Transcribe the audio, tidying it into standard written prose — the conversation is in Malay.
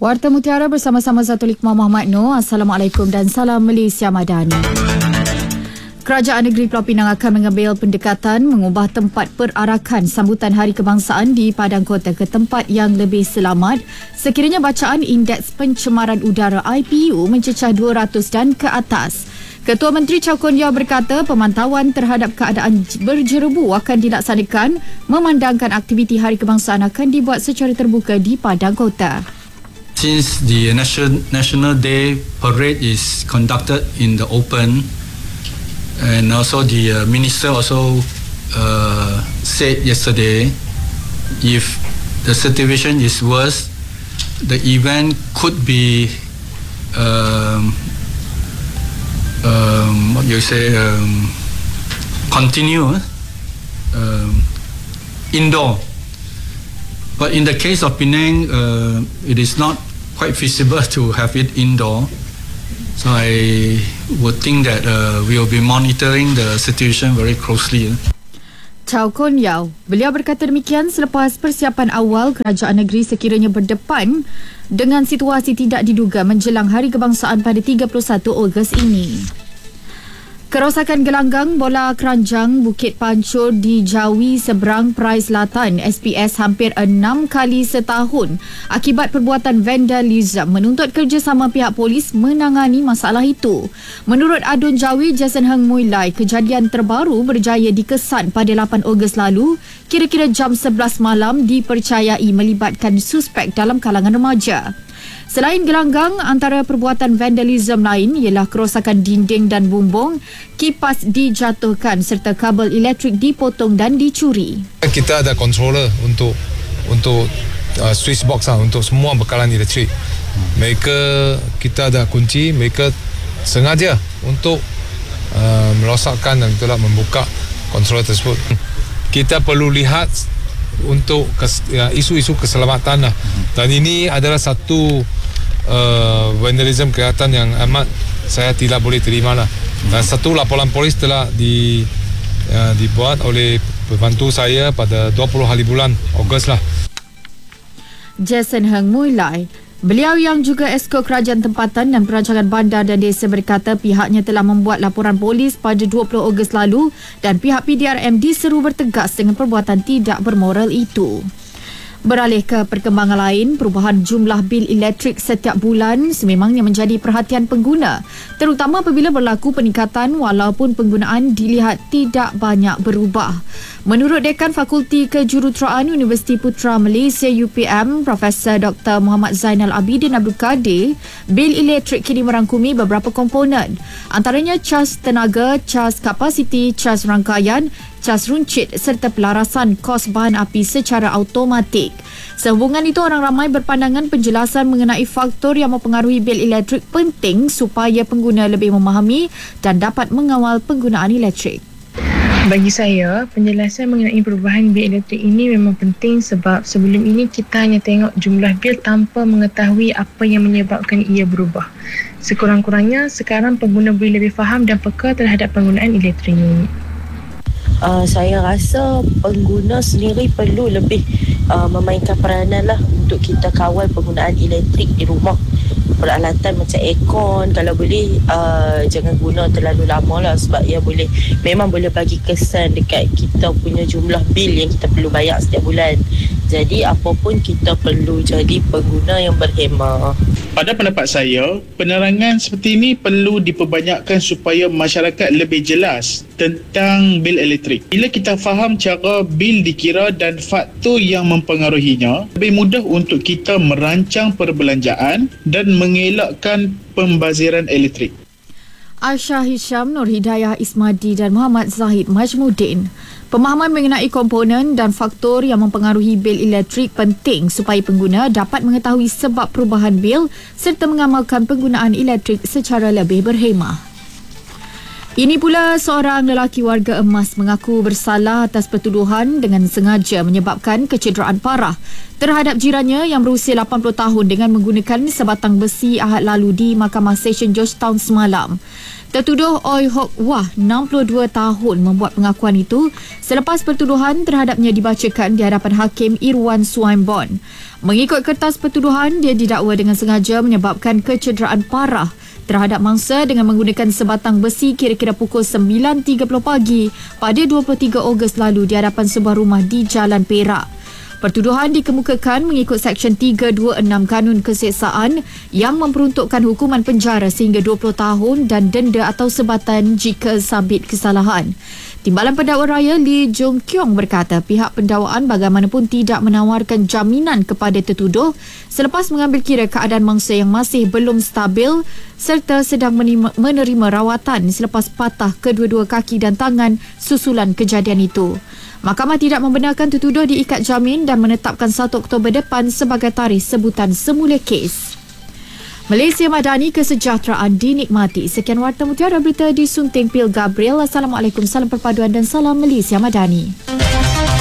Warta Mutiara bersama-sama Zatul Hikmah Muhammad Noor. Assalamualaikum dan salam Malaysia Madani. Kerajaan Negeri Pulau Pinang akan mengambil pendekatan mengubah tempat perarakan sambutan Hari Kebangsaan di Padang Kota ke tempat yang lebih selamat sekiranya bacaan Indeks Pencemaran Udara IPU mencecah 200 dan ke atas. Ketua Menteri Chow Kon Yeow berkata pemantauan terhadap keadaan berjerebu akan dilaksanakan memandangkan aktiviti Hari Kebangsaan akan dibuat secara terbuka di Padang Kota. Since the National Day parade is conducted in the open, and also the minister also said yesterday, if the situation is worse, the event could be continue indoor. But in the case of Penang, it is not quite feasible to have it indoor. So I would think that we will be monitoring the situation very closely. Chow Kon Yeow, beliau berkata demikian selepas persiapan awal kerajaan negeri sekiranya berdepan dengan situasi tidak diduga menjelang Hari Kebangsaan pada 31 Ogos ini. Kerosakan gelanggang bola keranjang Bukit Pancur di Jawi seberang Perai Selatan SPS hampir 6 kali setahun akibat perbuatan vandalisme menuntut kerjasama pihak polis menangani masalah itu. Menurut Adun Jawi Jason Heng Mui Lai, kejadian terbaru berjaya dikesan pada 8 Ogos lalu kira-kira jam 11 malam dipercayai melibatkan suspek dalam kalangan remaja. Selain gelanggang, antara perbuatan vandalisme lain ialah kerosakan dinding dan bumbung, kipas dijatuhkan serta kabel elektrik dipotong dan dicuri. Kita ada controller untuk switch box untuk semua bekalan elektrik. Kita ada kunci, mereka sengaja untuk merosakkan dan telah membuka controller tersebut. Kita perlu lihat untuk isu-isu keselamatan lah. Dan ini adalah satu vandalisme kelihatan yang amat saya tidak boleh terima lah. Dan satu laporan polis telah dibuat oleh pembantu saya pada 20 hari bulan Ogos lah. Jason Heng Mui Lai, beliau yang juga Esko Kerajaan Tempatan dan Perancangan Bandar dan Desa berkata pihaknya telah membuat laporan polis pada 20 Ogos lalu dan pihak PDRM diseru bertegas dengan perbuatan tidak bermoral itu. Beralih ke perkembangan lain, perubahan jumlah bil elektrik setiap bulan sememangnya menjadi perhatian pengguna, terutama apabila berlaku peningkatan walaupun penggunaan dilihat tidak banyak berubah. Menurut Dekan Fakulti Kejuruteraan Universiti Putra Malaysia UPM, Profesor Dr. Muhammad Zainal Abidin Abdul Kadir, bil elektrik kini merangkumi beberapa komponen, antaranya cas tenaga, cas kapasiti, cas rangkaian, cas runcit serta pelarasan kos bahan api secara automatik. Sehubungan itu, orang ramai berpandangan penjelasan mengenai faktor yang mempengaruhi bil elektrik penting supaya pengguna lebih memahami dan dapat mengawal penggunaan elektrik. Bagi saya, penjelasan mengenai perubahan bil elektrik ini memang penting sebab sebelum ini kita hanya tengok jumlah bil tanpa mengetahui apa yang menyebabkan ia berubah. Sekurang-kurangnya, sekarang pengguna boleh lebih faham dan peka terhadap penggunaan elektrik ini. Saya rasa pengguna sendiri perlu lebih memainkan peranan lah untuk kita kawal penggunaan elektrik di rumah. Peralatan macam aircon, kalau boleh jangan guna terlalu lama lah sebab ia memang boleh bagi kesan dekat kita punya jumlah bil yang kita perlu bayar setiap bulan. Jadi apapun kita perlu jadi pengguna yang berhemah. Pada pendapat saya, penerangan seperti ini perlu diperbanyakkan supaya masyarakat lebih jelas tentang bil elektrik. Bila kita faham cara bil dikira dan faktor yang mempengaruhinya, lebih mudah untuk kita merancang perbelanjaan dan mengelakkan pembaziran elektrik. Aisyah Hisham, Nur Hidayah Ismadi dan Muhammad Zahid Majmudin. Pemahaman mengenai komponen dan faktor yang mempengaruhi bil elektrik penting supaya pengguna dapat mengetahui sebab perubahan bil serta mengamalkan penggunaan elektrik secara lebih berhemah. Ini pula seorang lelaki warga Emas mengaku bersalah atas pertuduhan dengan sengaja menyebabkan kecederaan parah terhadap jirannya yang berusia 80 tahun dengan menggunakan sebatang besi Ahad lalu di Mahkamah Session Georgetown semalam. Tertuduh Oi Hock Wah, 62 tahun membuat pengakuan itu selepas pertuduhan terhadapnya dibacakan di hadapan Hakim Irwan Swinburne. Mengikut kertas pertuduhan, dia didakwa dengan sengaja menyebabkan kecederaan parah terhadap mangsa dengan menggunakan sebatang besi kira-kira pukul 9.30 pagi pada 23 Ogos lalu di hadapan sebuah rumah di Jalan Perak. Pertuduhan dikemukakan mengikut Seksyen 326 Kanun Keseksaan yang memperuntukkan hukuman penjara sehingga 20 tahun dan denda atau sebatan jika sabit kesalahan. Timbalan Pendakwa Raya Lee Jong Kyong berkata pihak pendakwaan bagaimanapun tidak menawarkan jaminan kepada tertuduh selepas mengambil kira keadaan mangsa yang masih belum stabil serta sedang menerima rawatan selepas patah kedua-dua kaki dan tangan susulan kejadian itu. Mahkamah tidak membenarkan tertuduh diikat jamin dan menetapkan 1 Oktober depan sebagai tarikh sebutan semula kes. Malaysia Madani, kesejahteraan dinikmati. Sekian Warta Mutiara, berita disunting Pil Gabriel. Assalamualaikum, salam perpaduan dan salam Malaysia Madani.